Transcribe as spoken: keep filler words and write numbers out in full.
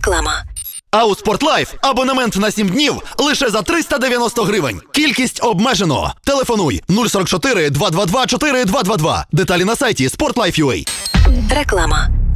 Реклама. А у Спортлайф абонемент на сім днів лише за триста дев'яносто гривень. Кількість обмежено. Телефонуй нуль сорок чотири два два два чотири два два два. Деталі на сайті спортлайф крапка ю а. Реклама.